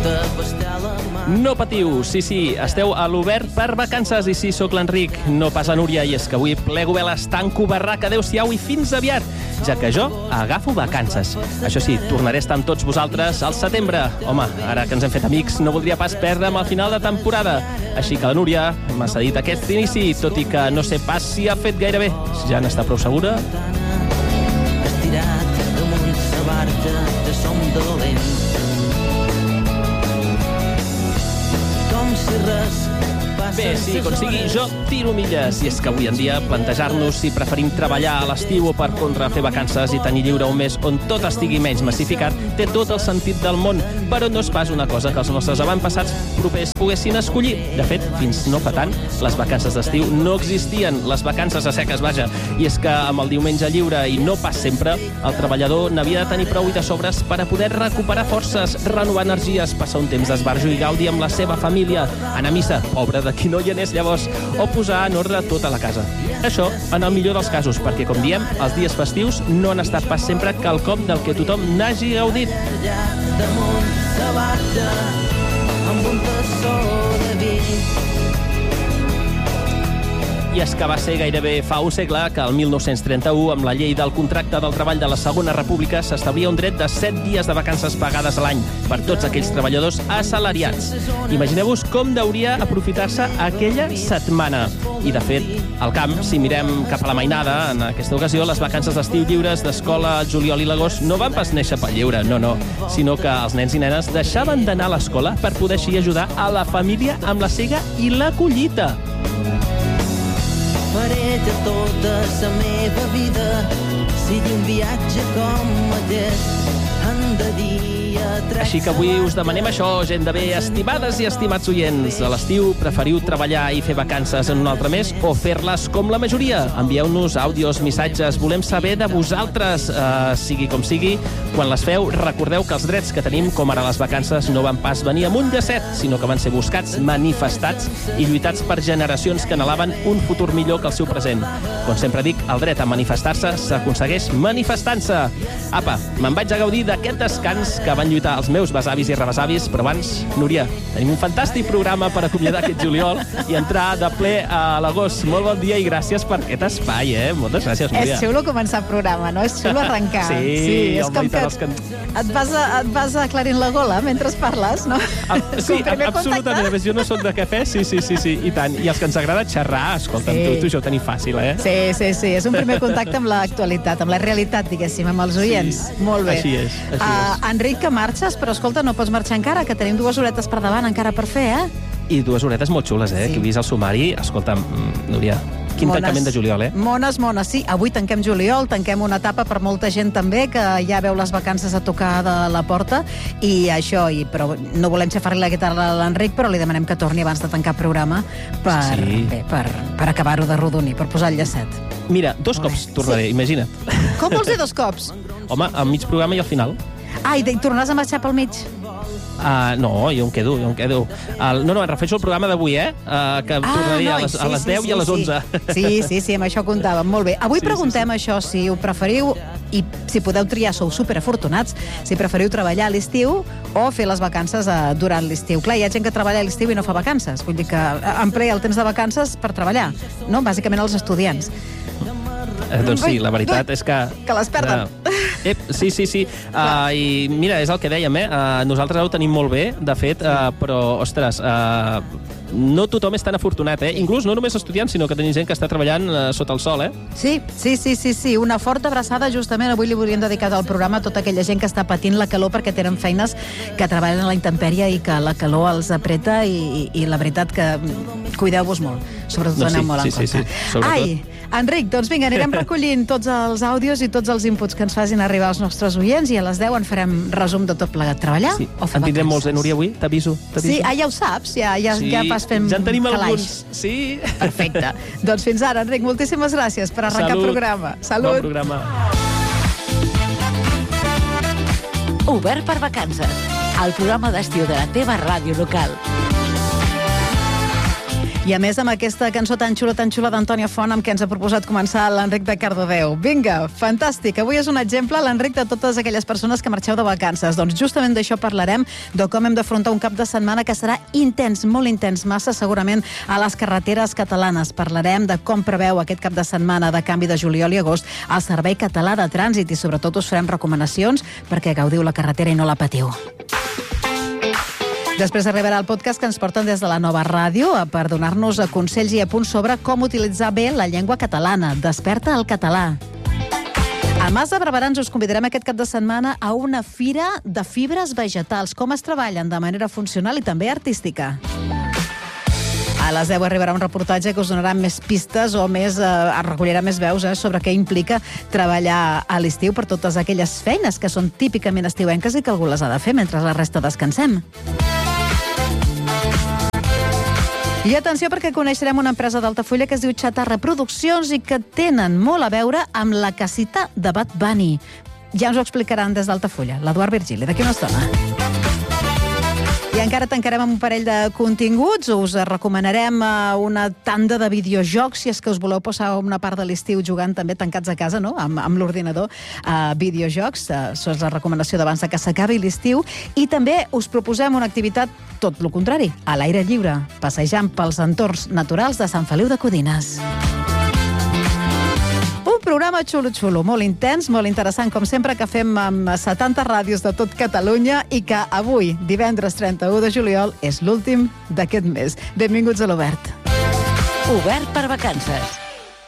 No patiu, sí, esteu a l'Obert per vacances i sí, sóc l'Enric, no pas la Núria, i és que avui plego veles, tanco barraca, adeu-siau i fins aviat, ja que jo agafo vacances. Això sí, tornaré a estar amb tots vosaltres al setembre. Home, ara que ens hem fet amics, no voldria pas perdre'm al final de temporada. Així que la Núria m'ha cedit aquest inici, tot i que no sé pas si ha fet gaire bé. Si ja n'està prou segura. Estirat damunt sa barca de som dolents. Bé, sí, com sigui, jo tiro milles. I és que avui en dia plantejar-nos si preferim treballar a l'estiu o per contra fer vacances i tenir lliure un mes on tot estigui menys massificat té tot el sentit del món, però no és pas una cosa que els nostres avantpassats propers poguessin escollir. De fet, fins no fa tant, les vacances d'estiu no existien, les vacances a seques, vaja. I és que amb el diumenge lliure, i no pas sempre, el treballador n'havia de tenir prou i de sobres per a poder recuperar forces, renovar energies, passar un temps d'esbarjo i gaudi amb la seva família, anar a missa, pobre de qui no hi anés llavors, o posar en ordre tota la casa. Això en el millor dels casos, perquè, com diem, els dies festius no han estat pas sempre quelcom del que tothom n'hagi gaudit. Damunt sa barca, amb un tassó de vi. I és que va ser gairebé fa un segle que el 1931, amb la llei del contracte del treball de la Segona República, s'establia un dret de 7 dies de vacances pagades a l'any per tots aquells treballadors assalariats. Imagineu-vos com deuria aprofitar-se aquella setmana. I, de fet, al camp, si mirem cap a la mainada, en aquesta ocasió, les vacances d'estiu lliures d'escola al juliol i l'agost no van pas néixer pel lleure, no, sinó que els nens i nenes deixaven d'anar a l'escola per poder així ajudar a la família amb la sega i la collita. Faré de tota la meva vida, sigui un viatge com aquest, en de dia. Així que avui us demanem això, gent de bé, estimades i estimats oients. A l'estiu preferiu treballar i fer vacances en un altre mes o fer-les com la majoria? Envieu-nos àudios, missatges, volem saber de vosaltres. Sigui com sigui, quan les feu, recordeu que els drets que tenim, com ara les vacances, no van pas venir amb un llacet, sinó que van ser buscats, manifestats i lluitats per generacions que anhelaven un futur millor que el seu present. Com sempre dic, el dret a manifestar-se s'aconsegueix manifestant-se. Apa, me'n vaig a gaudir d'aquest descans que van lluitar els meus besavis i rebesavis, però abans, Núria, tenim un fantàstic programa per acomiadar aquest juliol i entrar de ple a l'agost. Molt bon dia i gràcies per aquest espai, Moltes gràcies, Núria. És xulo començar el programa, no? És xulo arrencar. Sí, és com que et vas aclarint la gola mentre parles, no? Sí, absolutament. A més, jo no soc de cafè, sí, i tant. I els que ens agrada xerrar, escolta'm, tu això ho tenim fàcil, Sí, és un primer contacte amb l'actualitat, amb la realitat, diguéssim, amb els oients. Molt bé. Així és. Enric, que marxes, però escolta, no pots marxar encara, que tenim 2 horetes per davant encara per fer, I 2 horetes molt xules, que he vist el sumari. Escolta'm, Núria, quin tancament de juliol, Mones, sí. Avui tanquem juliol, tanquem una etapa per molta gent també, que ja veu les vacances a tocar de la porta, i això, però no volem xafar-li la guitarra a l'Enric, però li demanem que torni abans de tancar programa per acabar-ho de rodonir, per posar el llacet. Mira, 2 cops tornaré, imagina't. Com vols dir 2 cops? Home, al mig programa i al final. I tornaràs a marxar pel mig? No, jo em quedo. No, em refereixo al programa d'avui, que tornaria a les 10 i a les 11. Sí, amb això comptàvem. Molt bé. Avui preguntem això, si ho preferiu, i si podeu triar, sou superafortunats, si preferiu treballar a l'estiu o fer les vacances durant l'estiu. Clar, hi ha gent que treballa a l'estiu i no fa vacances. Vull dir que emplea el temps de vacances per treballar, no? Bàsicament els estudiants. Doncs sí, la veritat és que... Que les perden. Sí. I mira, és el que dèiem, nosaltres ho tenim molt bé, de fet, però, ostres, no tothom és tan afortunat, Inclús no només estudiants, sinó que tenim gent que està treballant sota el sol, Sí. Una forta abraçada, justament avui li volíem dedicar al programa a tota aquella gent que està patint la calor perquè tenen feines que treballen a la intempèrie i que la calor els apreta i la veritat que cuideu-vos molt, sobretot aneu molt en compte. Sí, Enric, doncs vinga, anirem recollint tots els àudios i tots els inputs que ens facin arribar als nostres oients i a les 10 en farem resum de tot plegat. Treballar o fer vacances? En tindrem molts, Núria, avui? T'aviso. Sí, ja ho saps, ja vas fent ja en tenim calaix. Alguns, sí. Perfecte. Doncs fins ara, Enric, moltíssimes gràcies per arrencar el programa. Salut. Bon programa. Obert per vacances, el programa d'estiu de la teva ràdio local. I a més amb aquesta cançó tan xula d'Antònia Font amb què ens ha proposat començar l'Enric de Cardedeu. Vinga, fantàstic. Avui és un exemple, l'Enric, de totes aquelles persones que marxeu de vacances. Doncs justament d'això parlarem, de com hem d'afrontar un cap de setmana que serà intens, molt intens, massa segurament a les carreteres catalanes. Parlarem de com preveu aquest cap de setmana de canvi de juliol i agost al Servei Català de Trànsit i sobretot us farem recomanacions perquè gaudiu la carretera i no la patiu. Després arribarà el podcast que ens porten des de la Nova Ràdio per donar-nos consells i apunts sobre com utilitzar bé la llengua catalana. Desperta el català. A Mas de Barberans us convidarem aquest cap de setmana a una fira de fibres vegetals, com es treballen de manera funcional i també artística. A les 10 arribarà un reportatge que us donarà més pistes o recollirà més veus sobre què implica treballar a l'estiu per totes aquelles feines que són típicament estiuenques i que algú les ha de fer mentre la resta descansem. I atenció perquè coneixerem una empresa d'Altafulla que es diu Chatarra Produccions i que tenen molt a veure amb la casita de Bad Bunny. Ja ens ho explicaran des d'Altafulla, l'Eduard Virgili, d'aquí una estona. I encara tancarem amb un parell de continguts. Us recomanarem una tanda de videojocs, si és que us voleu passar una part de l'estiu jugant també tancats a casa, no? Amb l'ordinador, videojocs. Això és la recomanació d'abans que s'acabi l'estiu. I també us proposem una activitat tot el contrari, a l'aire lliure, passejant pels entorns naturals de Sant Feliu de Codines. Un programa xulo, molt intens, molt interessant, com sempre, que fem amb 70 ràdios de tot Catalunya i que avui, divendres 31 de juliol, és l'últim d'aquest mes. Benvinguts a l'Obert. Obert per vacances.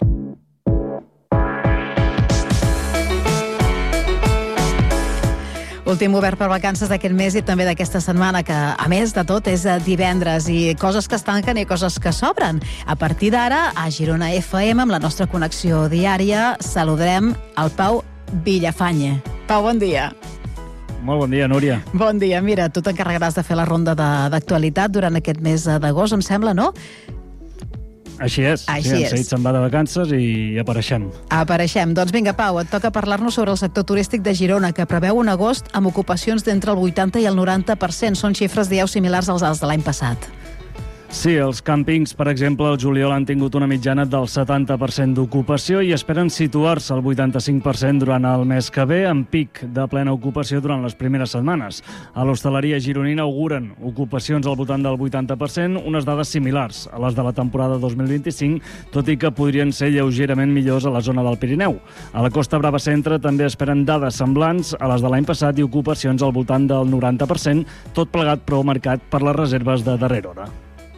Últim obert per vacances d'aquest mes i també d'aquesta setmana, que, a més de tot, és divendres i coses que es tanquen i coses que s'obren. A partir d'ara, a Girona FM, amb la nostra connexió diària, saludarem el Pau Villafañe. Pau, bon dia. Molt bon dia, Núria. Bon dia. Mira, tu t'encarregaràs de fer la ronda d'actualitat durant aquest mes d'agost, em sembla, no? Així és. Així en és. Saïd se'n va de vacances i apareixem. Apareixem. Doncs vinga, Pau, et toca parlar-nos sobre el sector turístic de Girona, que preveu un agost amb ocupacions d'entre el 80 i el 90%. Són xifres, dieu, similars als alts de l'any passat. Sí, els càmpings, per exemple, al juliol han tingut una mitjana del 70% d'ocupació i esperen situar-se al 85% durant el mes que ve, amb pic de plena ocupació durant les primeres setmanes. A l'hostaleria gironina auguren ocupacions al voltant del 80%, unes dades similars a les de la temporada 2025, tot i que podrien ser lleugerament millors a la zona del Pirineu. A la Costa Brava Centre també esperen dades semblants a les de l'any passat i ocupacions al voltant del 90%, tot plegat però marcat per les reserves de darrera hora.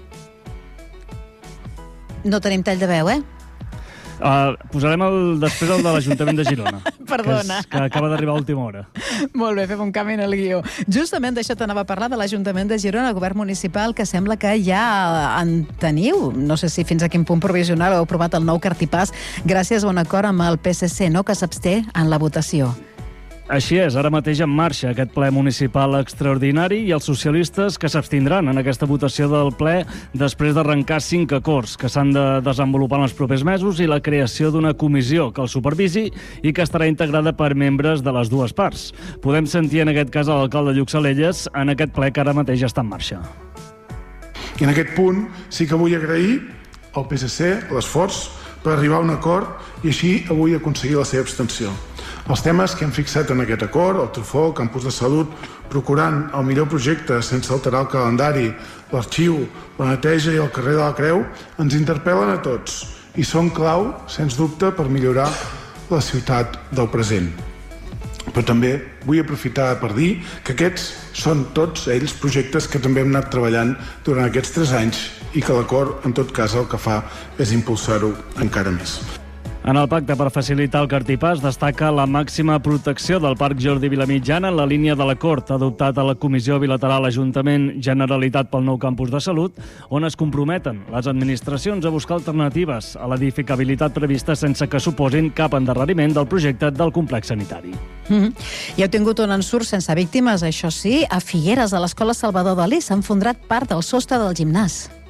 No tenim tall de veu, eh? Posarem després el de l'Ajuntament de Girona. Perdona. Que acaba d'arribar a última hora. Molt bé, fem un canvi en el guió. Justament d'això t'anava a parlar, de l'Ajuntament de Girona, el govern municipal, que sembla que ja en teniu. No sé si fins a quin punt provisional heu aprovat el nou cartipàs gràcies a un acord amb el PSC, no?, que s'absté en la votació. Així és, ara mateix en marxa aquest ple municipal extraordinari i els socialistes que s'abstindran en aquesta votació del ple després d'arrencar 5 acords que s'han de desenvolupar en els propers mesos i la creació d'una comissió que el supervisi i que estarà integrada per membres de les dues parts. Podem sentir en aquest cas l'alcalde Lluc Salelles en aquest ple que ara mateix està en marxa. I en aquest punt sí que vull agrair al PSC l'esforç per arribar a un acord i així avui aconseguir la seva abstenció. Els temes que hem fixat en aquest acord, el Trufó, el campus de salut, procurant el millor projecte sense alterar el calendari, l'arxiu, la neteja i el carrer de la Creu, ens interpel·len a tots i són clau, sens dubte, per millorar la ciutat del present. Però també vull aprofitar per dir que aquests són tots ells projectes que també hem anat treballant durant aquests 3 anys i que l'acord, en tot cas, el que fa és impulsar-ho encara més. En el pacte per facilitar el cartipàs destaca la màxima protecció del Parc Jordi Vilamitjana en la línia de l'acord adoptat a la Comissió Bilateral Ajuntament-Generalitat pel nou campus de salut, on es comprometen les administracions a buscar alternatives a l'edificabilitat prevista sense que suposin cap endarreriment del projecte del complex sanitari. I heu tingut un ensurt sense víctimes, això sí. A Figueres, a l'Escola Salvador Dalí, s'ha enfondrat part del sostre del gimnàs.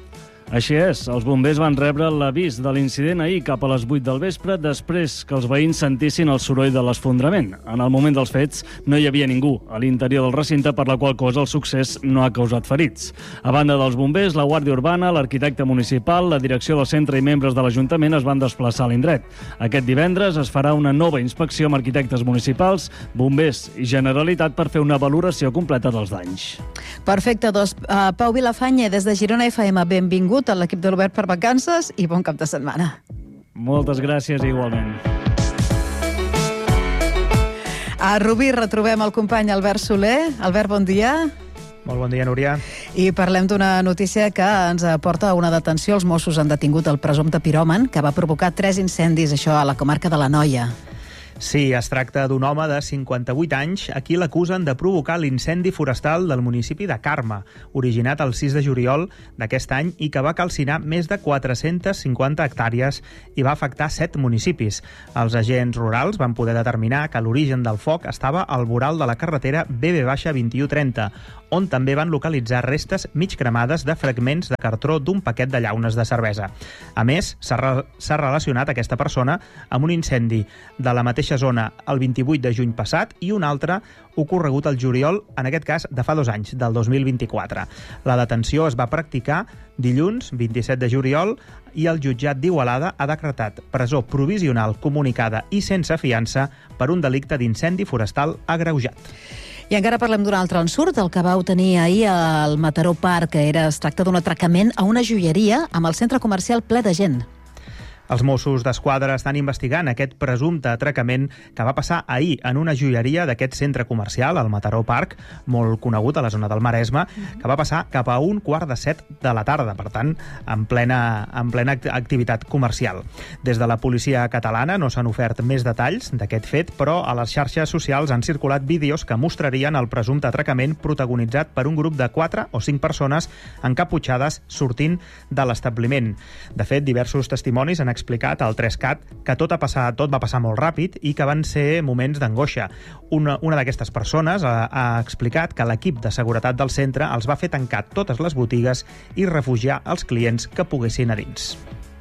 Així és, els bombers van rebre l'avís de l'incident ahir cap a les 8 del vespre, després que els veïns sentissin el soroll de l'esfondrament. En el moment dels fets no hi havia ningú a l'interior del recinte, per la qual cosa el succés no ha causat ferits. A banda dels bombers, la Guàrdia Urbana, l'arquitecte municipal, la direcció del centre i membres de l'Ajuntament es van desplaçar a l'indret. Aquest divendres es farà una nova inspecció amb arquitectes municipals, bombers i Generalitat per fer una valoració completa dels danys. Perfecte, doncs, Pau Vilafanya, des de Girona FM, benvingut a l'equip de l'Obert per Vacances i bon cap de setmana. Moltes gràcies, igualment. A Rubí retrobem el company Albert Soler. Albert, bon dia. Molt bon dia, Núria. I parlem d'una notícia que ens aporta una detenció. Els Mossos han detingut el presumpte piròman que va provocar 3 incendis, això a la comarca de l'Anoia. Sí, es tracta d'un home de 58 anys a qui l'acusen de provocar l'incendi forestal del municipi de Carme, originat el 6 de juliol d'aquest any i que va calcinar més de 450 hectàrees i va afectar 7 municipis. Els agents rurals van poder determinar que l'origen del foc estava al voral de la carretera BB-2130, on també van localitzar restes mig cremades de fragments de cartró d'un paquet de llaunes de cervesa. A més, s'ha relacionat aquesta persona amb un incendi de la mateixa zona el 28 de juny passat i un altre ocorregut al juliol, en aquest cas de fa 2 anys, del 2024. La detenció es va practicar dilluns, 27 de juliol, i el jutjat d'Igualada ha decretat presó provisional comunicada i sense fiança per un delicte d'incendi forestal agreujat. I encara parlem d'un altre ensurt, el que vau tenir ahir al Mataró Park, que es tracta d'un atracament a una joieria amb el centre comercial ple de gent. Els Mossos d'Esquadra estan investigant aquest presumpte atracament que va passar ahir en una joieria d'aquest centre comercial, el Mataró Park, molt conegut a la zona del Maresme, que va passar cap a 6:45 de la tarda, per tant, en plena activitat comercial. Des de la policia catalana no s'han ofert més detalls d'aquest fet, però a les xarxes socials han circulat vídeos que mostrarien el presumpte atracament protagonitzat per un grup de 4 o 5 persones encaputxades sortint de l'establiment. De fet, diversos testimonis han explicat al 3CAT que tot va passar molt ràpid i que van ser moments d'angoixa. Una d'aquestes persones ha explicat que l'equip de seguretat del centre els va fer tancar totes les botigues i refugiar els clients que poguessin a dins.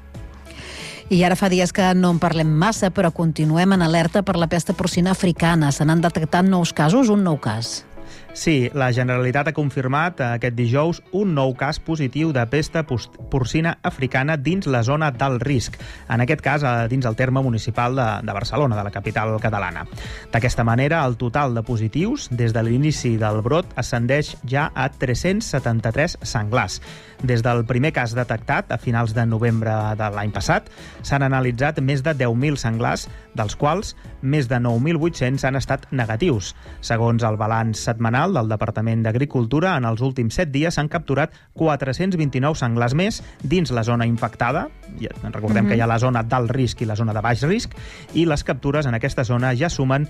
I ara fa dies que no en parlem massa, però continuem en alerta per la pesta porcina africana. Se n'han detectat nous casos, un nou cas. Sí, la Generalitat ha confirmat aquest dijous un nou cas positiu de pesta porcina africana dins la zona d'alt risc, en aquest cas dins el terme municipal de Barcelona, de la capital catalana. D'aquesta manera, el total de positius des de l'inici del brot ascendeix ja a 373 senglars. Des del primer cas detectat, a finals de novembre de l'any passat, s'han analitzat més de 10.000 senglars, dels quals més de 9.800 han estat negatius. Segons el balanç setmanal del Departament d'Agricultura, en els últims 7 dies s'han capturat 429 senglars més dins la zona infectada. Recordem que hi ha la zona d'alt risc i la zona de baix risc, i les captures en aquesta zona ja sumen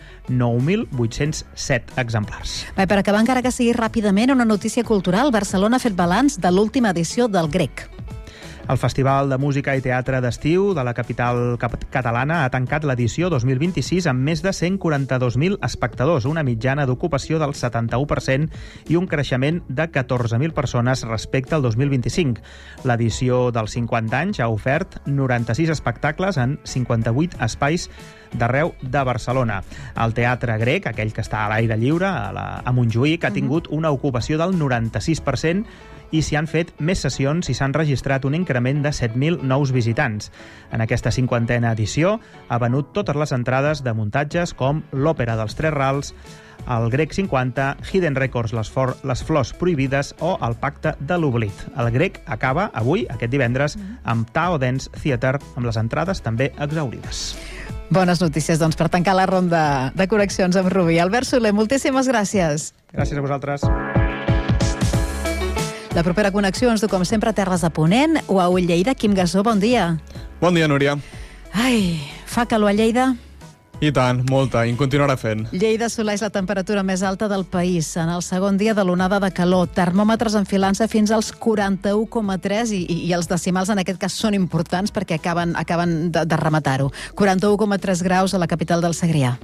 9.807 exemplars. Per acabar, encara que sigui ràpidament, una notícia cultural. Barcelona ha fet balanç de l'última edició del Grec. El Festival de Música i Teatre d'Estiu de la capital catalana ha tancat l'edició 2026 amb més de 142.000 espectadors, una mitjana d'ocupació del 71% i un creixement de 14.000 persones respecte al 2025. L'edició dels 50 anys ha ofert 96 espectacles en 58 espais d'arreu de Barcelona. El Teatre Grec, aquell que està a l'aire lliure, a Montjuïc, ha tingut una ocupació del 96% i s'hi han fet més sessions i s'han registrat un increment de 7.000 nous visitants. En aquesta 50a edició ha venut totes les entrades de muntatges com l'Òpera dels Tres Rals, el Grec 50, Hidden Records, les Flors Prohibides o el Pacte de l'Oblit. El Grec acaba avui, aquest divendres, amb Tao Dance Theater, amb les entrades també exhaurides. Bones notícies, doncs, per tancar la ronda de connexions amb Rubí. Albert Soler, moltíssimes gràcies. Gràcies a vosaltres. La propera connexió ens du, com sempre, a Terres de Ponent o a Lleida. Quim Gassó, bon dia. Bon dia, Núria. Ai, fa calor a Lleida? I tant, molta, i en continuarà fent. Lleida assoleix la temperatura més alta del país en el segon dia de l'onada de calor. Termòmetres enfilant-se fins als 41,3 i els decimals en aquest cas són importants perquè acaben de rematar-ho. 41,3 graus a la capital del Segrià.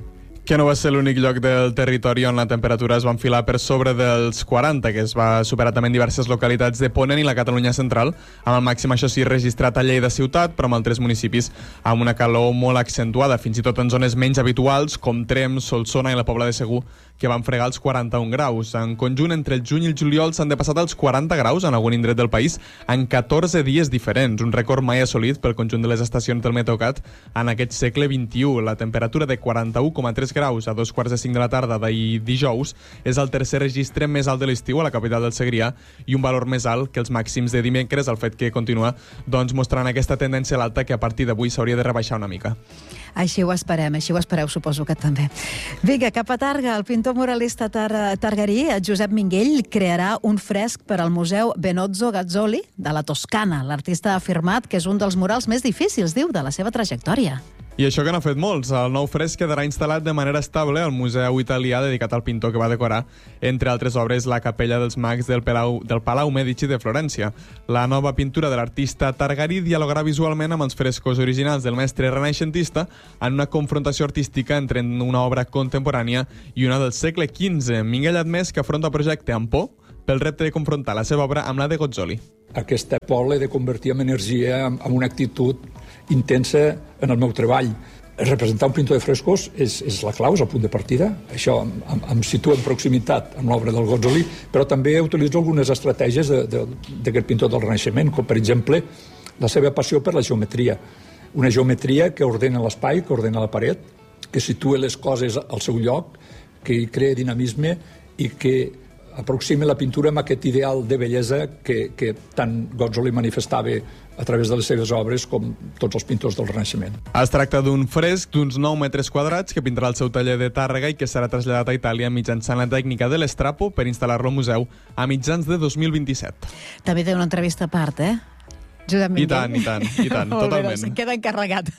Que no va ser l'únic lloc del territori on la temperatura es va enfilar per sobre dels 40, que es va superar també en diverses localitats de Ponent i la Catalunya central, amb el màxim, això sí, registrat a Lleida ciutat, però amb altres municipis amb una calor molt accentuada, fins i tot en zones menys habituals, com Tremp, Solsona i la Pobla de Segur, que van fregar els 41 graus. En conjunt, entre el juny i el juliol s'han depassat els 40 graus en algun indret del país en 14 dies diferents, un rècord mai assolit pel conjunt de les estacions del Meteocat en aquest segle XXI. La temperatura de 41,3 graus a 2:45 de la tarda d'ahir dijous és el tercer registre més alt de l'estiu a la capital del Segrià i un valor més alt que els màxims de dimecres, el fet que continua mostrant aquesta tendència a l'alta que a partir d'avui s'hauria de rebaixar una mica. Així ho espereu, suposo que també. Vinga, cap a Targa, el pintor muralista targarí, Josep Minguell, crearà un fresc per al Museu Benozzo Gazzoli de la Toscana. L'artista ha afirmat que és un dels murals més difícils, diu, de la seva trajectòria. I això que n'ha fet molts. El nou fresc quedarà instal·lat de manera estable al Museu Italià dedicat al pintor que va decorar, entre altres obres, la Capella dels Mags del Palau Medici de Florència. La nova pintura de l'artista targarí dialogarà visualment amb els frescos originals del mestre renaixentista en una confrontació artística entre una obra contemporània i una del segle XV. Minguell ha admès que afronta el projecte amb por pel repte de confrontar la seva obra amb la de Gozzoli. Aquesta por l'he de convertir en energia, en una actitud intensa en el meu treball. Representar un pintor de frescos és la clau, és el punt de partida. Això em situa en proximitat amb l'obra del Gozzoli, però també utilitzo algunes estratègies d'aquest pintor del Renaixement, com per exemple la seva passió per la geometria. Una geometria que ordena l'espai, que ordena la paret, que situa les coses al seu lloc, que crea dinamisme i que aproxima la pintura amb aquest ideal de bellesa que tant Gozzoli manifestava a través de les seves obres com tots els pintors del Renaixement. Es tracta d'un fresc d'uns 9 metres quadrats que pintarà el seu taller de Tàrrega i que serà traslladat a Itàlia mitjançant la tècnica de l'estrapo per instal·lar-lo al museu a mitjans de 2027. També té una entrevista a part, Josep Minguell. I tant, totalment. Se'n queda encarregat.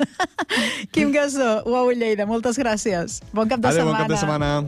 Quim Gassó, UAU Lleida, moltes gràcies. Bon cap de setmana. Bon cap de setmana.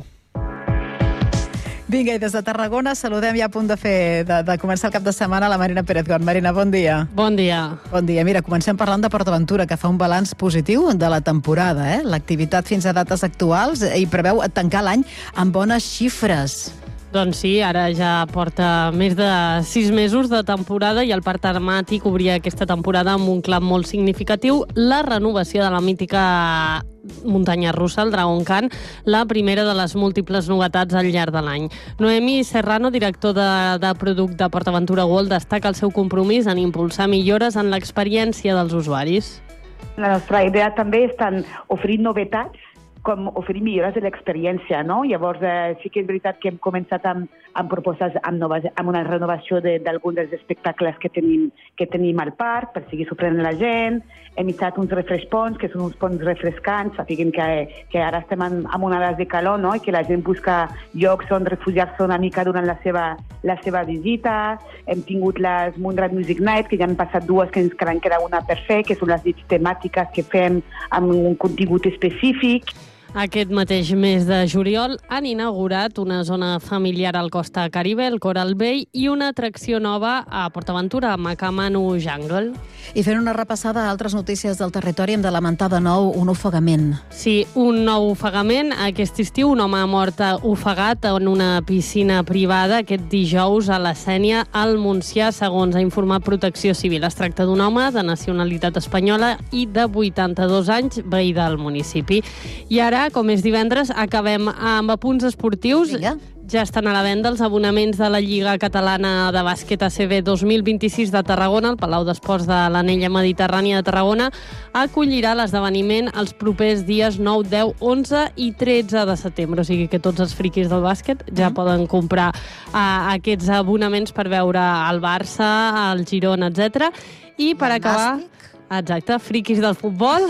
Vinga, i des de Tarragona saludem ja a punt de començar el cap de setmana la Marina Pérez-Gon. Marina, bon dia. Bon dia. Bon dia. Mira, comencem parlant de PortAventura, que fa un balanç positiu de la temporada. L'activitat fins a dates actuals i preveu tancar l'any amb bones xifres. Doncs sí, ara ja porta més de 6 mesos de temporada i el Parc Temàtic obria aquesta temporada amb un clam molt significatiu, la renovació de la mítica muntanya russa, el Dragon Khan, la primera de les múltiples novetats al llarg de l'any. Noemi Serrano, director de producte de PortAventura World, destaca el seu compromís en impulsar millores en l'experiència dels usuaris. La nostra idea també és tant oferir novetats com oferir millores de l'experiència, no? Llavors, sí que és veritat que hem començat amb propostes, amb una renovació d'alguns dels espectacles que tenim al parc, per seguir sorprenent la gent. Hem instal·lat uns refresh ponts, que són uns ponts refrescants, sapiguem que ara estem en onades de calor, no? I que la gent busca llocs on refugiar-se una mica durant la seva visita. Hem tingut les Moonrat Music Night, que ja han passat dues, que ens en queda una per fer, que són les nits temàtiques que fem amb un contingut específic. Aquest mateix mes de juliol han inaugurat una zona familiar al Costa Caribe, el Coral Bay, i una atracció nova a PortAventura, Macamanu Jungle. I fent una repassada a altres notícies del territori, hem de lamentar de nou un ofegament. Sí, un nou ofegament. Aquest estiu un home ha mort ofegat en una piscina privada aquest dijous a la Sénia, al Montsià, segons ha informat Protecció Civil. Es tracta d'un home de nacionalitat espanyola i de 82 anys, veí del municipi. I ara, com és divendres, acabem amb apunts esportius. Vinga. Ja estan a la venda els abonaments de la Lliga Catalana de Bàsquet ACB 2026 de Tarragona. El Palau d'Esports de l'Anella Mediterrània de Tarragona acollirà l'esdeveniment els propers dies 9, 10, 11 i 13 de setembre. O sigui que tots els friquis del bàsquet ja poden comprar aquests abonaments per veure el Barça, el Girona, etc. I per acabar... Exacte, friquis del futbol.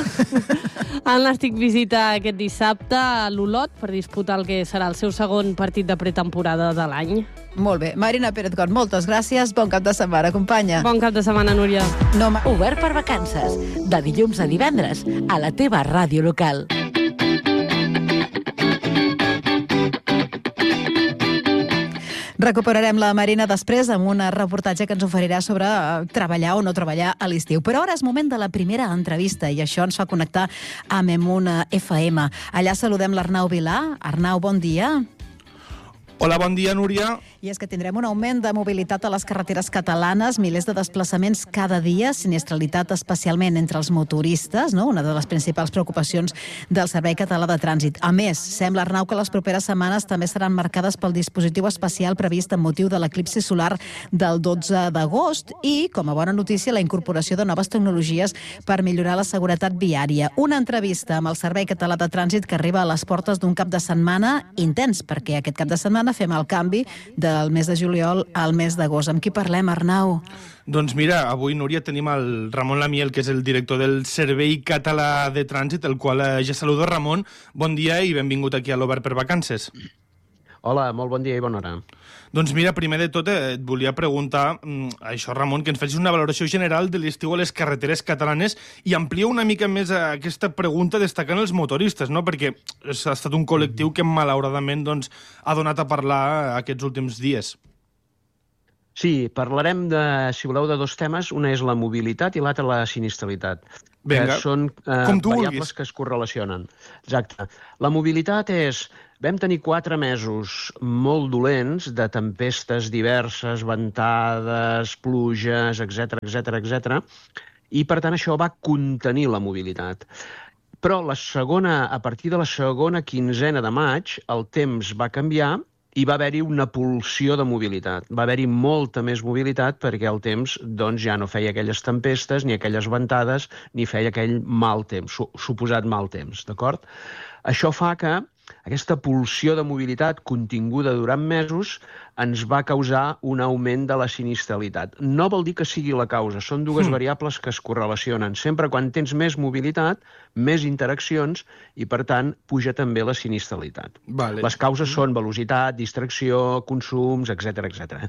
El Nàstic visita aquest dissabte a l'Olot per disputar el que serà el seu segon partit de pretemporada de l'any. Molt bé. Marina Pérez-Gon, moltes gràcies. Bon cap de setmana, companya. Bon cap de setmana, Núria. Obert per vacances. De dilluns a divendres a la teva ràdio local. Recuperarem la Marina després amb un reportatge que ens oferirà sobre treballar o no treballar a l'estiu. Però ara és moment de la primera entrevista i això ens fa connectar amb Emuna FM. Allà saludem l'Arnau Vilà. Arnau, bon dia. Hola, bon dia, Núria. I és que tindrem un augment de mobilitat a les carreteres catalanes, milers de desplaçaments cada dia, sinistralitat especialment entre els motoristes, no? Una de les principals preocupacions del Servei Català de Trànsit. A més, sembla, Arnau, que les properes setmanes també seran marcades pel dispositiu especial previst amb motiu de l'eclipsi solar del 12 d'agost i, com a bona notícia, la incorporació de noves tecnologies per millorar la seguretat viària. Una entrevista amb el Servei Català de Trànsit que arriba a les portes d'un cap de setmana intens, perquè aquest cap de setmana fem el canvi del mes de juliol al mes d'agost. Amb qui parlem, Arnau? Doncs mira, avui, Núria, tenim el Ramon Lamiel, que és el director del Servei Català de Trànsit, el qual ja saludo. Ramon, bon dia i benvingut aquí a l'Obert per Vacances. Hola, molt bon dia i bona hora. Doncs mira, primer de tot et volia preguntar això, Ramon, que ens facis una valoració general de l'estiu a les carreteres catalanes i amplia una mica més aquesta pregunta destacant els motoristes, no? Perquè ha estat un col·lectiu que malauradament ha donat a parlar aquests últims dies. Sí, parlarem, si voleu, de dos temes. Una és la mobilitat i l'altra la sinistralitat. Vinga, que són variables que es correlacionen. Exacte. La mobilitat és... Vam tenir 4 mesos molt dolents de tempestes diverses, ventades, pluges, etc. I, per tant, això va contenir la mobilitat. Però a partir de la segona quinzena de maig, el temps va canviar i va haver-hi una pulsió de mobilitat. Va haver-hi molta més mobilitat perquè el temps ja no feia aquelles tempestes, ni aquelles ventades, ni feia aquell mal temps, suposat mal temps, d'acord? Això fa que aquesta pulsió de mobilitat continguda durant mesos ens va causar un augment de la sinistralitat. No vol dir que sigui la causa, són dues variables que es correlacionen. Sempre quan tens més mobilitat, més interaccions i, per tant, puja també la sinistralitat. Vale. Les causes són velocitat, distracció, consums, etc.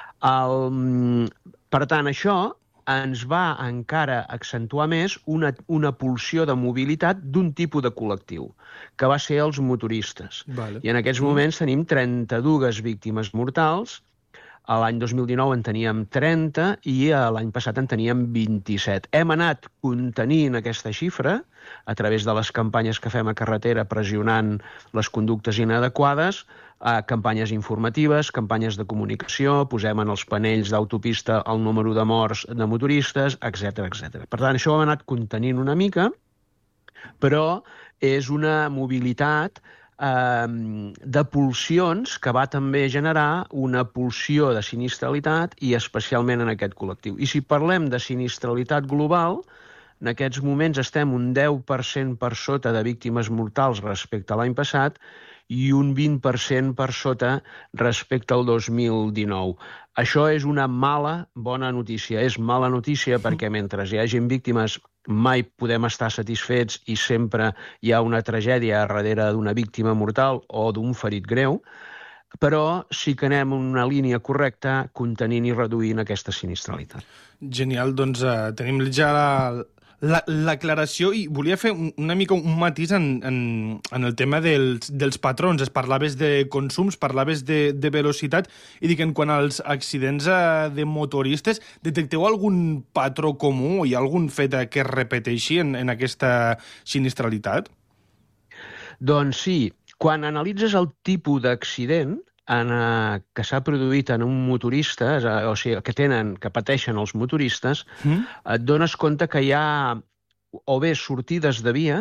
Per tant, això ens va encara accentuar més una pulsió de mobilitat d'un tipus de col·lectiu, que va ser els motoristes. Vale. I en aquests moments tenim 32 víctimes mortals, l'any 2019 en teníem 30 i l'any passat en teníem 27. Hem anat contenint aquesta xifra a través de les campanyes que fem a carretera pressionant les conductes inadequades, campanyes informatives, campanyes de comunicació, posem en els panells d'autopista el número de morts de motoristes, etc. Per tant, això ho hem anat contenint una mica, però és una mobilitat de pulsions que va també generar una pulsió de sinistralitat i especialment en aquest col·lectiu. I si parlem de sinistralitat global, en aquests moments estem un 10% per sota de víctimes mortals respecte a l'any passat i un 20% per sota respecte al 2019. Això és una bona notícia. És mala notícia perquè mentre hi hagi víctimes mai podem estar satisfets i sempre hi ha una tragèdia darrere d'una víctima mortal o d'un ferit greu, però sí que anem en una línia correcta contenint i reduint aquesta sinistralitat. Genial, doncs tenim ja l'aclaració i volia fer una mica un matís en el tema dels patrons. Es parlaves de consums, parlaves de velocitat i dic, en quant als accidents de motoristes, detecteu algun patró comú? Hi ha algun fet que es repeteixi en aquesta sinistralitat? Doncs sí. Quan analitzes el tipus d'accident que s'ha produït en un motorista, o sigui, que pateixen els motoristes, et dones compte que hi ha o bé sortides de via,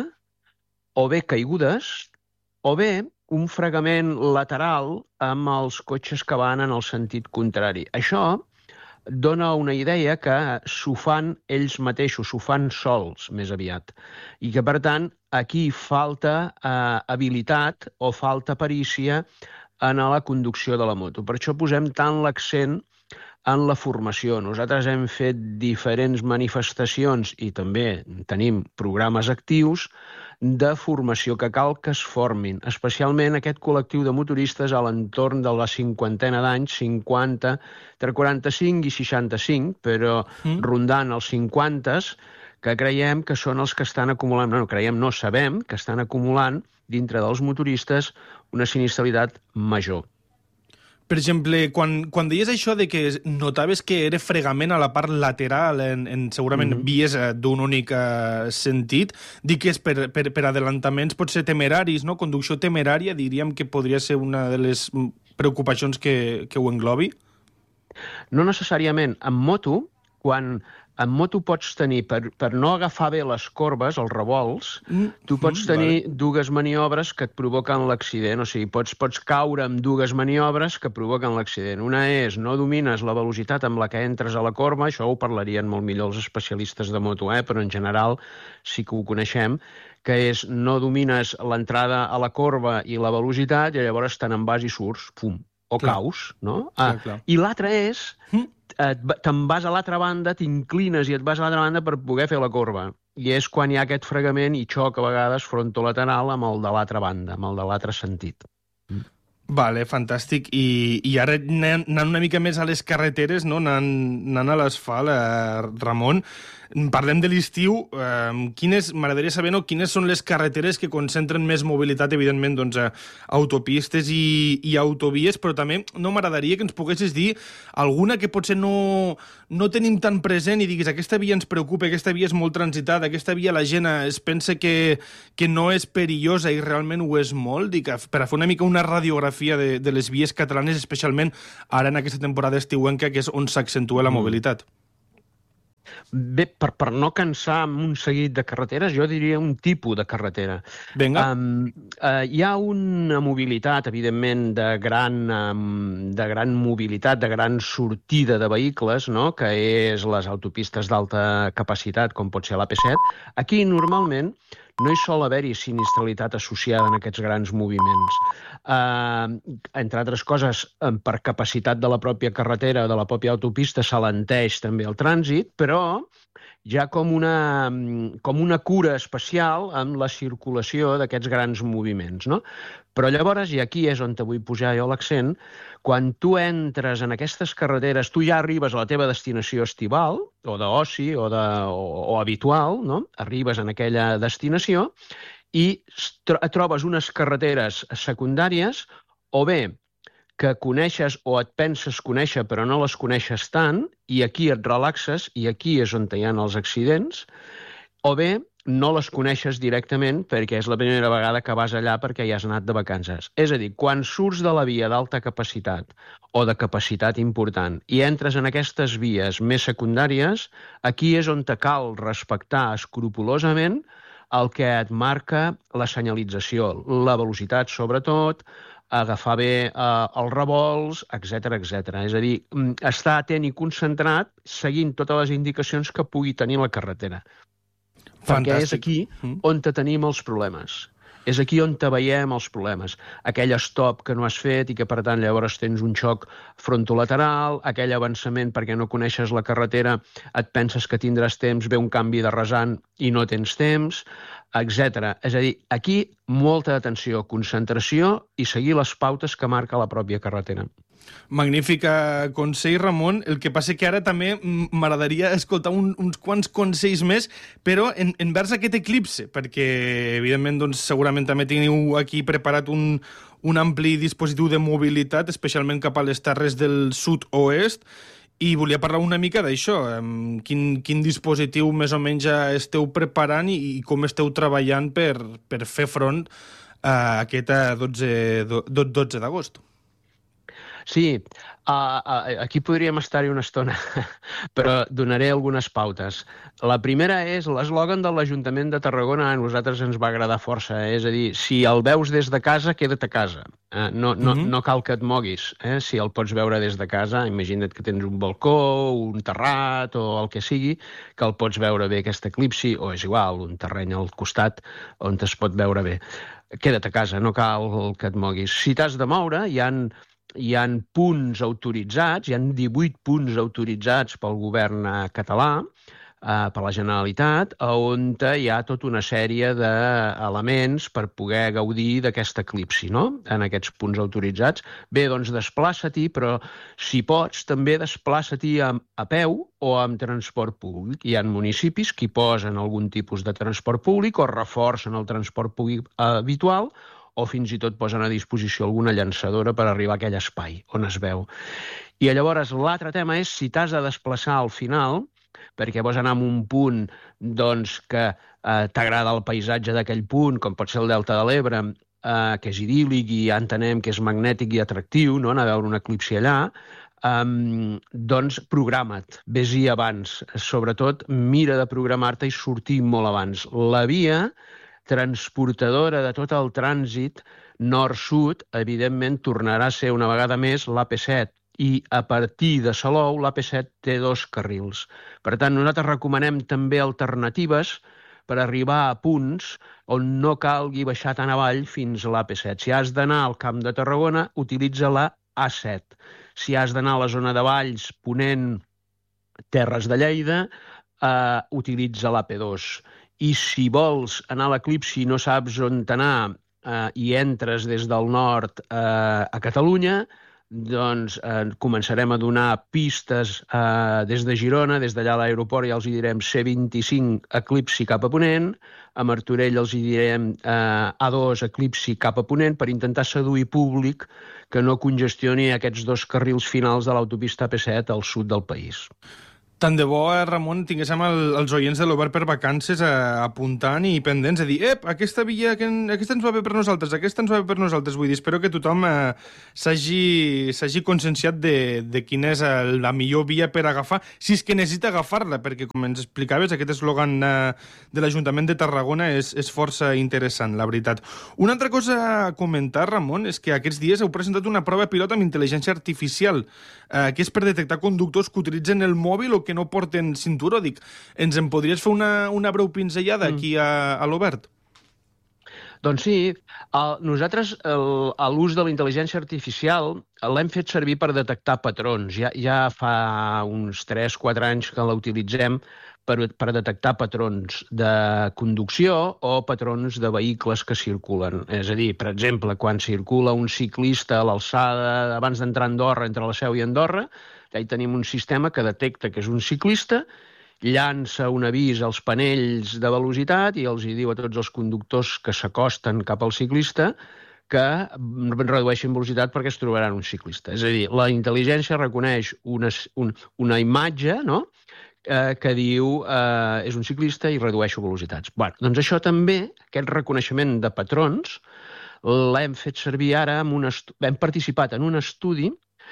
o bé caigudes, o bé un fregament lateral amb els cotxes que van en el sentit contrari. Això dona una idea que s'ho fan ells mateixos, s'ho fan sols, més aviat. I que, per tant, aquí falta habilitat o falta perícia en la conducció de la moto. Per això posem tant l'accent en la formació. Nosaltres hem fet diferents manifestacions i també tenim programes actius de formació que cal que es formin, especialment aquest col·lectiu de motoristes a l'entorn de la cinquantena d'anys, 50, entre 45 i 65, però rondant els 50, que creiem que són els que estan acumulant, sabem que estan acumulant dintre dels motoristes una sinistralitat major. Per exemple, quan deies això de que notaves que era fregament a la part lateral en segurament vies d'un únic sentit, dic que és per adelantaments potser temeraris, no? Conducció temerària, diríem que podria ser una de les preocupacions que ho englobi? No necessàriament. En moto pots tenir, per no agafar bé les corbes, els revolts, tu pots tenir dues maniobres que et provoquen l'accident. O sigui, pots caure amb dues maniobres que provoquen l'accident. Una és, no domines la velocitat amb la que entres a la corba, això ho parlarien molt millor els especialistes de moto, però en general sí que ho coneixem, que és no domines l'entrada a la corba i la velocitat i llavors te'n vas i surts, pum, o caus, no? I l'altre és... te'n vas a l'altra banda, t'inclines i et vas a l'altra banda per poder fer la corba. I és quan hi ha aquest fregament i xoc a vegades frontolateral amb el de l'altra banda, amb el de l'altre sentit. Vale, fantàstic. I ara anant una mica més a les carreteres, no? Anant a l'asfalt, Ramon, parlem de l'estiu. M'agradaria saber quines són les carreteres que concentren més mobilitat, evidentment, doncs, autopistes i autovies, però també m'agradaria que ens poguessis dir alguna que potser no tenim tan present i diguis aquesta via ens preocupa, aquesta via és molt transitada, aquesta via la gent es pensa que no és perillosa i realment ho és molt, per a fer una mica una radiografia de les vies catalanes, especialment ara en aquesta temporada estiuenca, que és on s'accentua la mobilitat. Bé, per no cansar amb un seguit de carreteres, jo diria un tipus de carretera. Vinga. Hi ha una mobilitat, evidentment, de gran mobilitat, de gran sortida de vehicles, no? Que és les autopistes d'alta capacitat, com pot ser l'AP7. Aquí, normalment, no hi sol haver-hi sinistralitat associada en aquests grans moviments. Entre altres coses, per capacitat de la pròpia carretera, de la pròpia autopista, s'alenteix també el trànsit, però hi ha com una cura especial amb la circulació d'aquests grans moviments, no? Però llavors, i aquí és on vull posar jo l'accent, quan tu entres en aquestes carreteres, tu ja arribes a la teva destinació estival, o d'oci, o habitual, no? Arribes en aquella destinació i trobes unes carreteres secundàries, o bé que coneixes o et penses conèixer però no les coneixes tant, i aquí et relaxes, i aquí és on hi ha els accidents, o bé no les coneixes directament perquè és la primera vegada que vas allà perquè ja has anat de vacances. És a dir, quan surts de la via d'alta capacitat o de capacitat important i entres en aquestes vies més secundàries, aquí és on te cal respectar escrupolosament el que et marca la senyalització, la velocitat sobretot, agafar bé els revolts, etc. És a dir, estar atent i concentrat seguint totes les indicacions que pugui tenir la carretera. Perquè és aquí on tenim els problemes. És aquí on veiem els problemes. Aquell stop que no has fet i que, per tant, llavors tens un xoc frontolateral, aquell avançament perquè no coneixes la carretera, et penses que tindràs temps, ve un canvi de rasant i no tens temps, etc. És a dir, aquí molta atenció, concentració i seguir les pautes que marca la pròpia carretera. Magnífic consell, Ramon. El que passa que ara també m'agradaria escoltar uns quants consells més, però envers aquest eclipse, perquè, evidentment, doncs, segurament també teniu aquí preparat un ampli dispositiu de mobilitat, especialment cap a les terres del sud-oest, i volia parlar una mica d'això. Quin dispositiu més o menys ja esteu preparant i com esteu treballant per fer front a aquest 12 d'agost? Sí, aquí podríem estar-hi una estona, però donaré algunes pautes. La primera és l'eslògan de l'Ajuntament de Tarragona, a nosaltres ens va agradar força, és a dir, si el veus des de casa, queda't a casa. No cal que et moguis. Si el pots veure des de casa, imagina't que tens un balcó, un terrat o el que sigui, que el pots veure bé aquest eclipsi, o és igual, un terreny al costat on es pot veure bé. Queda't a casa, no cal que et moguis. Si t'has de moure, hi ha punts autoritzats, hi ha 18 punts autoritzats pel govern català, per la Generalitat, on hi ha tota una sèrie d'elements per poder gaudir d'aquest eclipsi, no? En aquests punts autoritzats. Bé, doncs desplaça-t'hi, però si pots, també desplaça-t'hi a peu o amb transport públic. Hi ha municipis que hi posen algun tipus de transport públic o reforcen el transport públic habitual, o fins i tot posen a disposició alguna llançadora per arribar a aquell espai on es veu. I llavors l'altre tema és si t'has de desplaçar al final, perquè vols anar a un punt doncs, que t'agrada el paisatge d'aquell punt, com pot ser el Delta de l'Ebre, que és idíl·lic i ja entenem que és magnètic i atractiu, no? Anar a veure un eclipsi allà, doncs programa't, vés-hi abans. Sobretot, mira de programar-te i sortir molt abans. La via transportadora de tot el trànsit nord-sud, evidentment, tornarà a ser una vegada més l'AP7, i a partir de Salou l'AP7 té 2 carrils. Per tant, nosaltres recomanem també alternatives per arribar a punts on no calgui baixar tan avall fins a l'AP7. Si has d'anar al Camp de Tarragona, utilitza la A7. Si has d'anar a la zona de Valls, Ponent, Terres de Lleida, utilitza l'AP2. I si vols anar a l'eclipsi i no saps on anar i entres des del nord a Catalunya, doncs començarem a donar pistes des de Girona, des d'allà a l'aeroport ja els hi direm C25 eclipsi cap a Ponent, a Martorell els hi direm A2 eclipsi cap a Ponent per intentar seduir públic que no congestioni aquests 2 carrils finals de l'autopista AP7 al sud del país. Tant de bo, Ramon, tinguéssim els oients de l'Obert per Vacances apuntant i pendents, a dir, aquesta via, aquesta ens va bé per nosaltres, aquesta ens va bé per nosaltres. Vull dir, espero que tothom s'hagi conscienciat de quina és la millor via per agafar, si és que necessita agafar-la, perquè, com ens explicaves, aquest eslògan de l'Ajuntament de Tarragona és força interessant, la veritat. Una altra cosa a comentar, Ramon, és que aquests dies heu presentat una prova pilot amb intel·ligència artificial, que és per detectar conductors que utilitzen el mòbil o que no porten cinturó. Dic, ens en podries fer una breu pinzellada aquí a l'Obert? Doncs sí, nosaltres l'ús de la intel·ligència artificial l'hem fet servir per detectar patrons. Ja fa uns 3-4 anys que la utilitzem per detectar patrons de conducció o patrons de vehicles que circulen. És a dir, per exemple, quan circula un ciclista a l'alçada abans d'entrar a Andorra, entre la Seu i Andorra, ja hi tenim un sistema que detecta que és un ciclista, llança un avís als panells de velocitat i els hi diu a tots els conductors que s'acosten cap al ciclista que redueixin velocitat perquè es trobaran un ciclista. És a dir, la intel·ligència reconeix una imatge, no?, que diu és un ciclista i redueixo velocitats. Bé, doncs això també, aquest reconeixement de patrons, l'hem fet servir ara, hem participat en un estudi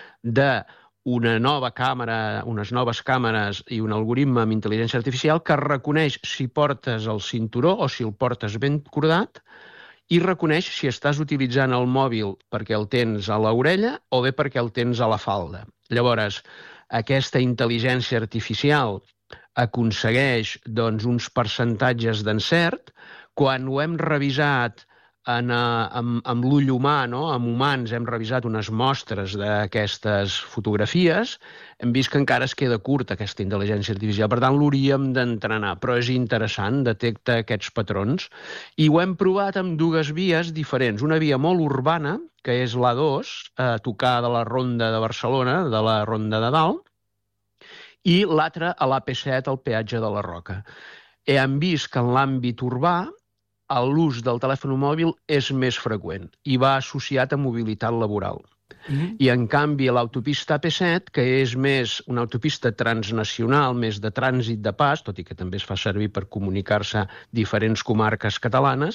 d'una nova càmera, unes noves càmeres i un algoritme amb intel·ligència artificial que reconeix si portes el cinturó o si el portes ben cordat i reconeix si estàs utilitzant el mòbil perquè el tens a l'orella o bé perquè el tens a la falda. Llavors, aquesta intel·ligència artificial aconsegueix uns percentatges d'encert. Quan ho hem revisat amb l'ull humà, amb humans, hem revisat unes mostres d'aquestes fotografies, hem vist que encara es queda curta aquesta intel·ligència artificial. Per tant, l'hauríem d'entrenar, però és interessant, detecta aquests patrons. I ho hem provat amb 2 vies diferents. Una via molt urbana, que és l'A2, a tocar de la Ronda de Barcelona, de la Ronda de Dalt, i l'altra a l'AP7, al peatge de la Roca. Hem vist que en l'àmbit urbà l'ús del telèfon mòbil és més freqüent i va associat a mobilitat laboral. I, en canvi, l'autopista AP7, que és més una autopista transnacional, més de trànsit de pas, tot i que també es fa servir per comunicar-se a diferents comarques catalanes,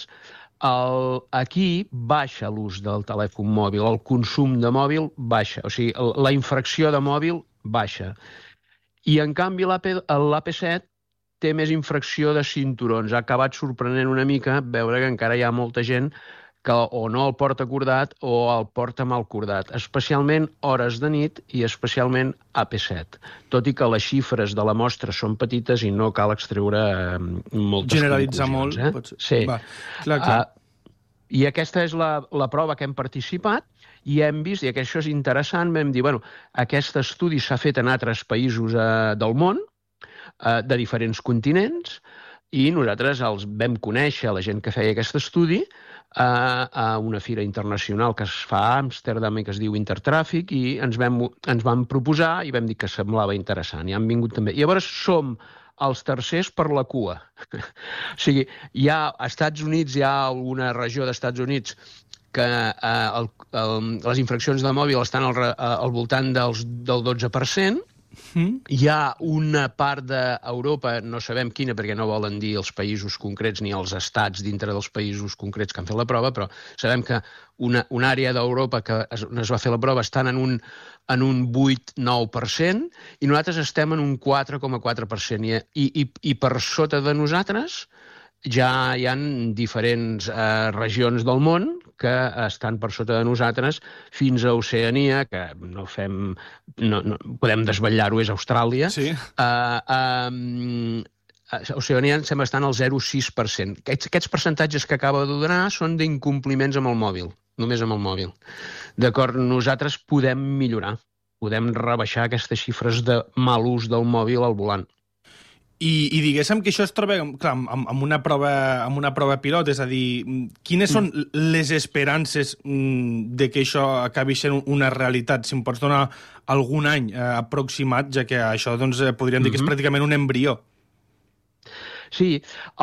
aquí baixa l'ús del telèfon mòbil, el consum de mòbil baixa, o sigui, la infracció de mòbil baixa. I, en canvi, l'AP7 té més infracció de cinturons. Ha acabat sorprenent una mica veure que encara hi ha molta gent que o no el porta cordat o el porta mal cordat, especialment hores de nit i especialment AP7. Tot i que les xifres de la mostra són petites i no cal extreure moltes generalitzar conclusions. molt, potser. Sí. Va, clar. I aquesta és la prova que hem participat i hem vist, i que això és interessant, vam dir, aquest estudi s'ha fet en altres països del món, de diferents continents, i nosaltres els vam conèixer, la gent que feia aquest estudi, a una fira internacional que es fa a Amsterdam i que es diu Intertràfic, i ens vam proposar i vam dir que semblava interessant, i han vingut també. I llavors som els tercers per la cua. O sigui, als Estats Units hi ha alguna regió dels Estats Units que les infraccions de mòbil estan al voltant del 12%. Hi ha una part d'Europa, no sabem quina perquè no volen dir els països concrets ni els estats dintre dels països concrets que han fet la prova, però sabem que una àrea d'Europa que es va fer la prova estan en un 8-9% i nosaltres estem en un 4,4%. I per sota de nosaltres ja hi ha diferents regions del món que estan per sota de nosaltres fins a Oceania, que no podem desvetllar-ho, és Austràlia. Sí. Oceania em sembla estan al 0,6%. Aquests percentatges que acabo de donar són d'incompliments amb el mòbil, només amb el mòbil. D'acord, nosaltres podem millorar, podem rebaixar aquestes xifres de mal ús del mòbil al volant. I diguéssim que això es troba clar, amb una prova pilot, és a dir, quines són les esperances de que això acabi sent una realitat? Si em pots donar algun any aproximat, ja que això doncs, podríem dir que és pràcticament un embrió. Sí,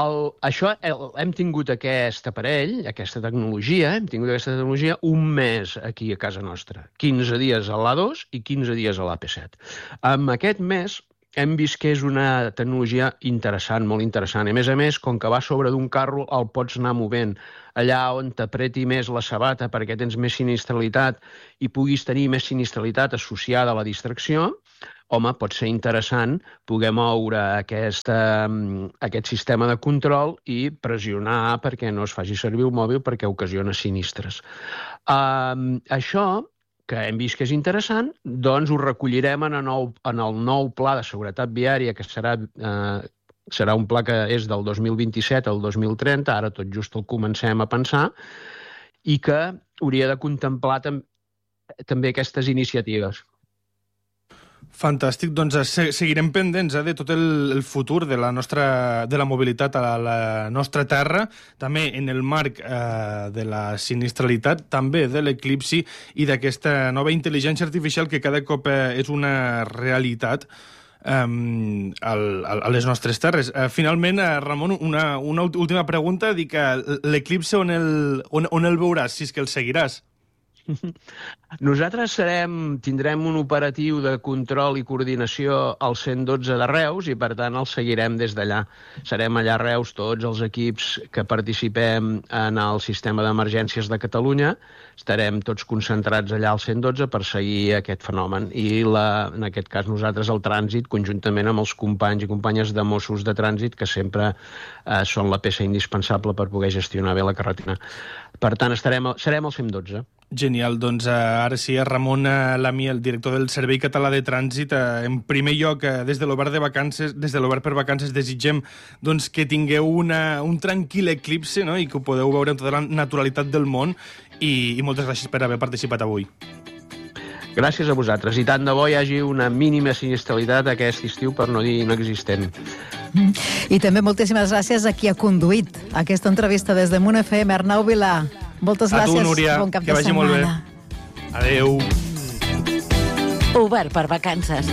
hem tingut aquest aparell, aquesta tecnologia, un mes aquí a casa nostra. 15 dies a l'A2 i 15 dies a l'AP7. En aquest mes hem vist que és una tecnologia interessant, molt interessant. A més, com que va sobre d'un carro, el pots anar movent. Allà on t'apreti més la sabata perquè tens més sinistralitat i puguis tenir més sinistralitat associada a la distracció, home, pot ser interessant poder moure aquest sistema de control i pressionar perquè no es faci servir el mòbil perquè ocasiona sinistres. Això, que hem vist que és interessant, doncs ho recollirem en el nou pla de seguretat viària, que serà un pla que és del 2027 al 2030, ara tot just el comencem a pensar, i que hauria de contemplar també aquestes iniciatives. Fantàstic, doncs seguirem pendents de tot el futur de la mobilitat a la nostra terra, també en el marc de la sinistralitat, també de l'eclipsi i d'aquesta nova intel·ligència artificial que cada cop és una realitat a les nostres terres. Finalment, Ramon, una última pregunta, dic que l'eclipsi on el veuràs, si és que el seguiràs? Nosaltres tindrem un operatiu de control i coordinació al 112 de Reus i, per tant, el seguirem des d'allà. Serem allà a Reus tots els equips que participem en el sistema d'emergències de Catalunya. Estarem tots concentrats allà al 112 per seguir aquest fenomen. I, en aquest cas, nosaltres el trànsit, conjuntament amb els companys i companyes de Mossos de Trànsit, que sempre són la peça indispensable per poder gestionar bé la carretera. Per tant, serem al 112. Genial, doncs ara sí, Ramon Lamí, el director del Servei Català de Trànsit. En primer lloc, des de l'Obert per Vacances, desitgem doncs, que tingueu un tranquil eclipsi, no? I que ho podeu veure amb tota la naturalitat del món i moltes gràcies per haver participat avui. Gràcies a vosaltres. I tant de bo hi hagi una mínima sinistralitat aquest estiu, per no dir inexistent. I també moltíssimes gràcies a qui ha conduït aquesta entrevista des de Munt FM, Arnau Vilà. Moltes gràcies. A tu, Núria, bon cap que vagi molt bé. Adéu. Obert per Vacances.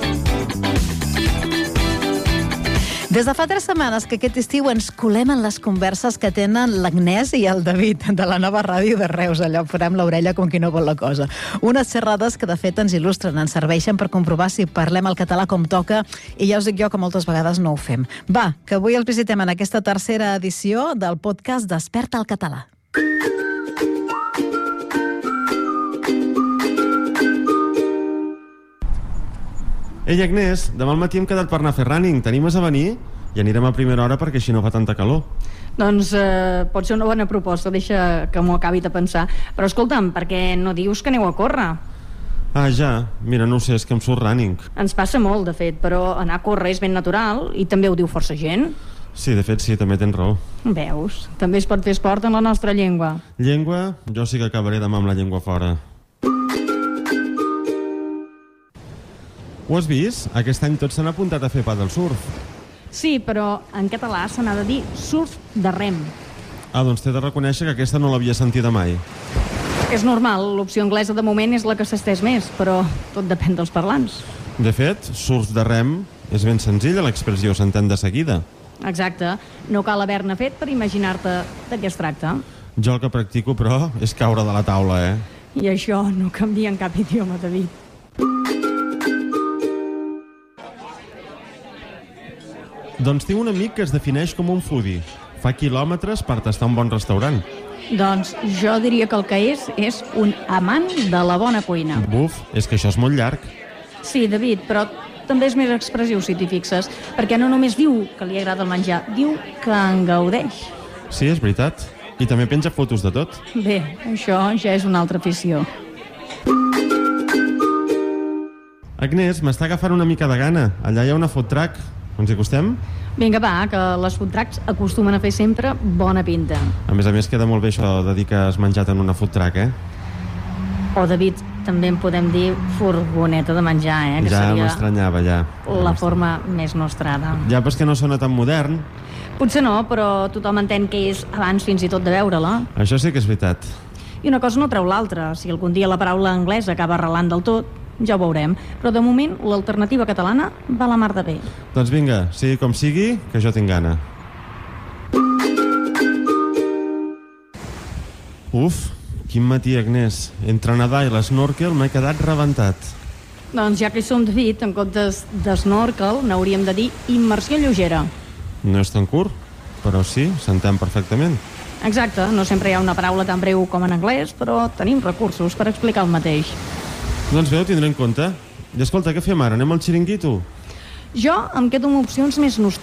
Des de fa 3 setmanes que aquest estiu ens colem en les converses que tenen l'Agnès i el David de la nova ràdio de Reus. Allò farem l'orella com qui no vol la cosa. Unes xerrades que de fet ens il·lustren, ens serveixen per comprovar si parlem el català com toca, i ja us dic jo que moltes vegades no ho fem. Va, que avui els visitem en aquesta tercera edició del podcast Desperta el català. Ei, Agnès, demà al matí hem quedat per anar a fer running. T'animes a venir? I anirem a primera hora perquè així no fa tanta calor. Doncs pot ser una bona proposta, deixa que m'ho acabi de pensar. Però escolta'm, per què no dius que aneu a córrer? Ah, ja. Mira, no ho sé, és que em surt running. Ens passa molt, de fet, però anar a córrer és ben natural i també ho diu força gent. Sí, de fet sí, també tens raó. Veus, també es pot fer esport en la nostra llengua. Llengua? Jo sí que acabaré demà amb la llengua fora. Ho has vist? Aquest any tots s'han apuntat a fer paddle surf. Sí, però en català se n'ha de dir surf de rem. Ah, doncs t'he de reconèixer que aquesta no l'havia sentida mai. És normal, l'opció anglesa de moment és la que s'estès més, però tot depèn dels parlants. De fet, surf de rem és ben senzilla, l'expressió s'entén de seguida. Exacte, no cal haver-ne fet per imaginar-te de què es tracta. Jo el que practico, però, és caure de la taula, I això no canvia en cap idioma, David. Doncs tinc un amic que es defineix com un foodie. Fa quilòmetres per tastar un bon restaurant. Doncs jo diria que el que és un amant de la bona cuina. Buf, és que això és molt llarg. Sí, David, però també és més expressiu, si t'hi fixes, perquè no només diu que li agrada el menjar, diu que en gaudeix. Sí, és veritat. I també penja fotos de tot. Bé, això ja és una altra afició. Agnès, m'està agafant una mica de gana. Allà hi ha una food truck. Ens hi acostem? Vinga, va, que les food trucks acostumen a fer sempre bona pinta. A més, queda molt bé això de dir que has menjat en una food truck, O, David, també en podem dir furgoneta de menjar, que ja seria m'estranyava, ja. la forma més nostrada. Ja, però és que no sona tan modern. Potser no, però tothom entén que és abans fins i tot de veure-la. Això sí que és veritat. I una cosa no treu l'altra. Si algun dia la paraula anglesa acaba arrelant del tot, ja ho veurem. Però de moment l'alternativa catalana va la mar de bé. Doncs vinga, sigui com sigui, que jo tinc gana. Uf, quin matí, Agnès. Entre nedar i l'esnorkel m'he quedat rebentat. Doncs ja que hi som, David, en comptes d'esnorkel n'hauríem de dir immersió lleugera. No és tan curt, però sí, s'entén perfectament. Exacte, no sempre hi ha una paraula tan breu com en anglès, però tenim recursos per explicar el mateix. Doncs bé, ho tindré en compte. I escolta, què fem ara? Anem al xiringuito? Jo em quedo amb opcions més nostrades.